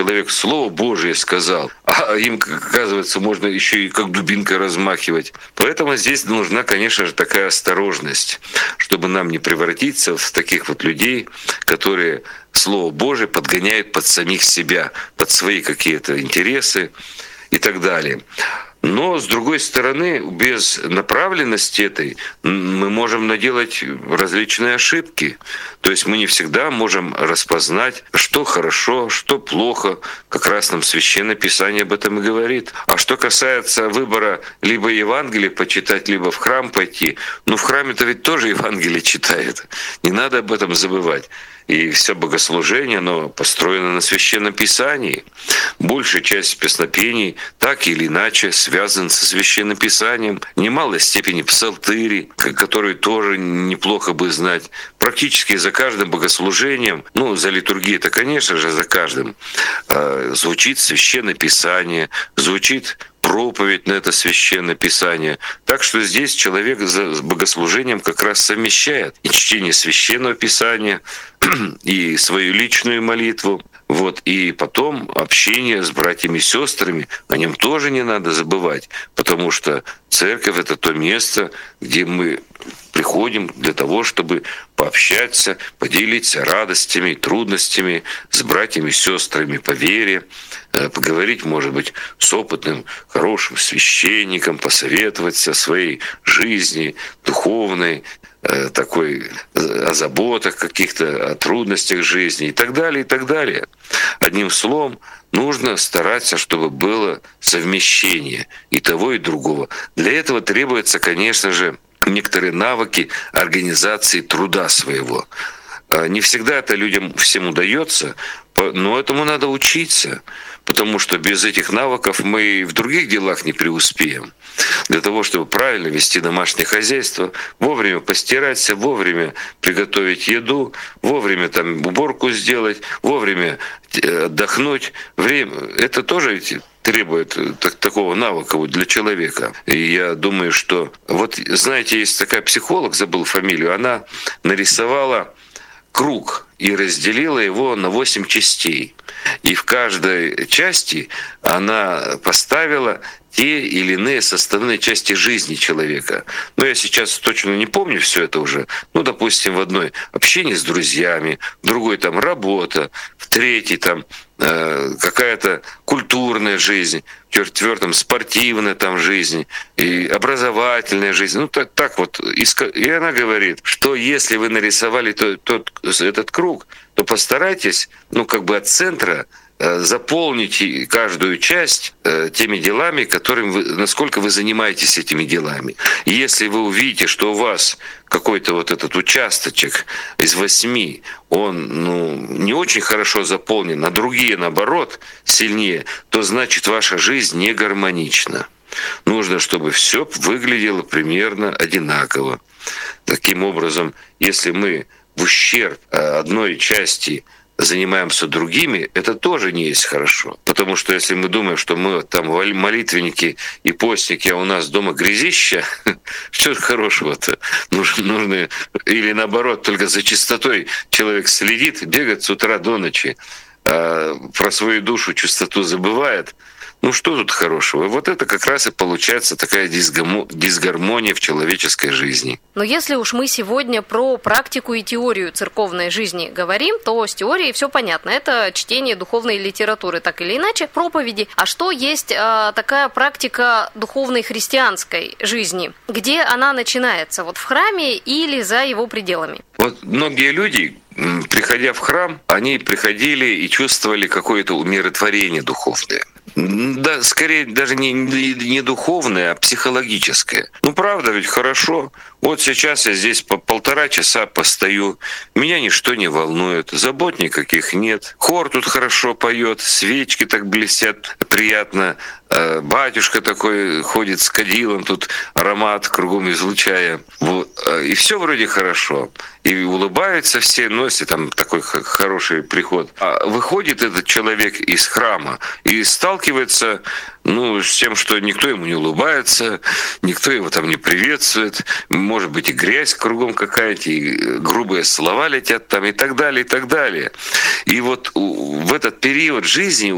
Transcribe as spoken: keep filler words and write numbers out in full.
Человек Слово Божие сказал, а им, оказывается, можно еще и как дубинкой размахивать. Поэтому здесь нужна, конечно же, такая осторожность, чтобы нам не превратиться в таких вот людей, которые Слово Божие подгоняют под самих себя, под свои какие-то интересы и так далее. Но, с другой стороны, без направленности этой мы можем наделать различные ошибки. То есть мы не всегда можем распознать, что хорошо, что плохо. Как раз нам Священное Писание об этом и говорит. А что касается выбора либо Евангелие почитать, либо в храм пойти, ну в храме-то ведь тоже Евангелие читают. Не надо об этом забывать. И все богослужение, оно построено на Священном Писании. Большая часть песнопений так или иначе связана со Священным Писанием. В немалой степени псалтыри, которые тоже неплохо бы знать. Практически за каждым богослужением, ну, за литургией-то, конечно же, за каждым, звучит Священное Писание, звучит проповедь на это Священное Писание. Так что здесь человек за богослужением как раз совмещает и чтение Священного Писания, и свою личную молитву, вот, и потом общение с братьями и сестрами, о нем тоже не надо забывать, потому что церковь — это то место, где мы приходим для того, чтобы пообщаться, поделиться радостями, трудностями с братьями и сестрами по вере, поговорить, может быть, с опытным, хорошим священником, посоветоваться о своей жизни духовной, такой о заботах каких-то, о трудностях жизни и так далее, и так далее. Одним словом, нужно стараться, чтобы было совмещение и того, и другого. Для этого требуется, конечно же, некоторые навыки организации труда своего. Не всегда это людям всем удается, но этому надо учиться, потому что без этих навыков мы в других делах не преуспеем. Для того, чтобы правильно вести домашнее хозяйство, вовремя постираться, вовремя приготовить еду, вовремя там уборку сделать, вовремя отдохнуть. Время — это тоже требует так, такого навыка вот для человека. И я думаю, что... Вот, знаете, есть такая психолог, забыл фамилию, она нарисовала круг и разделила его на восемь частей. И в каждой части она поставила те или иные составные части жизни человека. Но я сейчас точно не помню все это уже. Ну, допустим, в одной общение с друзьями, в другой там работа, в третьей там э, какая-то культурная жизнь, в четвертом спортивная там жизнь, и образовательная жизнь. Ну, так, так вот. И она говорит, что если вы нарисовали тот, тот, этот круг, то постарайтесь, ну, как бы от центра заполните каждую часть теми делами, которым вы, насколько вы занимаетесь этими делами. И если вы увидите, что у вас какой-то вот этот участочек из восьми, он ну, не очень хорошо заполнен, а другие, наоборот, сильнее, то значит ваша жизнь не гармонична. Нужно, чтобы все выглядело примерно одинаково. Таким образом, если мы в ущерб одной части занимаемся другими, это тоже не есть хорошо. Потому что если мы думаем, что мы там молитвенники и постники, а у нас дома грязища, что хорошего-то? Нужно, нужно, или наоборот, только за чистотой человек следит, бегает с утра до ночи, а про свою душу, чистоту забывает. Ну что тут хорошего? Вот это как раз и получается такая дисгармония в человеческой жизни. Но если уж мы сегодня про практику и теорию церковной жизни говорим, то с теорией все понятно. Это чтение духовной литературы, так или иначе, проповеди. А что есть а, такая практика духовной христианской жизни? Где она начинается? Вот в храме или за его пределами? Вот многие люди, приходя в храм, они приходили и чувствовали какое-то умиротворение духовное. Да, скорее даже не, не духовное, а психологическое. Ну, правда, ведь хорошо. Вот сейчас я здесь по полтора часа постою, меня ничто не волнует, забот никаких нет. Хор тут хорошо поет, свечки так блестят, приятно. Батюшка такой ходит с кадилом, тут аромат кругом излучая. И все вроде хорошо. И улыбаются все, носят там такой хороший приход. А выходит этот человек из храма и сталкивается ну, с тем, что никто ему не улыбается, никто его там не приветствует, может быть и грязь кругом какая-то, и грубые слова летят там и так далее, и так далее. И вот в этот период жизни